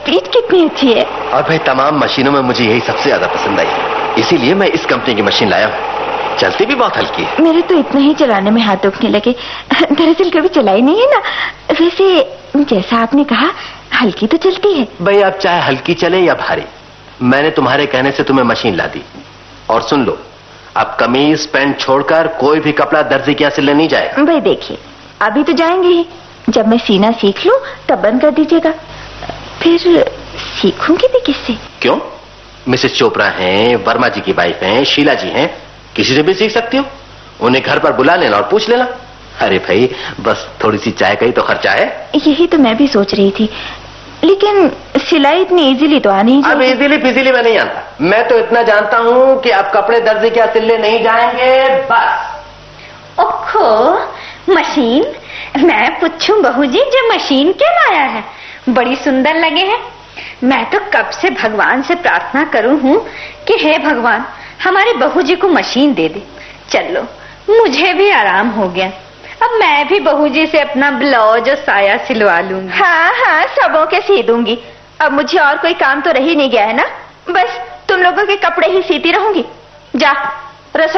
Speed कितनी अच्छी है। और भाई तमाम मशीनों में मुझे यही सबसे ज्यादा पसंद आई, इसीलिए मैं इस कंपनी की मशीन लाया हूँ। चलती भी बहुत हल्की है। मेरे तो इतना ही चलाने में हाथ दुखने लगे। दरअसल कभी चलाई नहीं है ना। वैसे जैसा आपने कहा हल्की तो चलती है। भाई आप चाहे हल्की चले या भारी, मैंने तुम्हारे कहने से तुम्हें मशीन ला दी। और सुन लो, अब कमीज पैंट छोड़कर कोई भी कपड़ा दर्जी के यहाँ सिलने नहीं जाएगा। भाई देखिए, अभी तो जाएंगे ही, जब मैं सीना सीख लूं तब बंद कर दीजिएगा। फिर सीखूंगी भी किससे? क्यों? मिसेस चोपड़ा हैं, वर्मा जी की वाइफ हैं, शीला जी हैं, किसी से भी सीख सकती हो। उन्हें घर पर बुला लेना और पूछ लेना। अरे भाई बस थोड़ी सी चाय का ही तो खर्चा है। यही तो मैं भी सोच रही थी, लेकिन सिलाई इतनी इजीली तो आ नहीं अब इजीली फिजीली मैं नहीं जानता, मैं तो इतना जानता हूँ कि अब कपड़े दर्जी के यहाँ सिलने नहीं जाएंगे बस। ओखो मशीन, मैं पूछूं बहू जी जो मशीन क्या लाया है, बड़ी सुंदर लगे हैं। मैं तो कब से भगवान से प्रार्थना करूं हूं कि हे भगवान हमारी बहू जी को मशीन दे दे। चलो मुझे भी आराम हो गया, अब मैं भी बहू जी से अपना ब्लाउज और साया सिलवा लूंगी। हाँ हाँ सबों के सी दूंगी। अब मुझे और कोई काम तो रह ही नहीं गया है ना, बस तुम लोगों के कपड़े ही सीती रहूंगी। जा